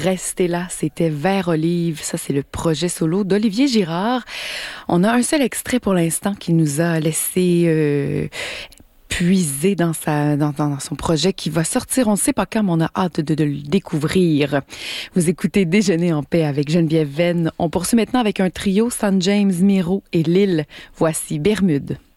Restez là, c'était Vert Olive. Ça, c'est le projet solo d'Olivier Girard. On a un seul extrait pour l'instant qui nous a laissé puiser dans son projet qui va sortir. On ne sait pas quand, mais on a hâte de le découvrir. Vous écoutez Déjeuner en paix avec Geneviève Venn. On poursuit maintenant avec un trio, San James, Miro et Lille. Voici Bermude.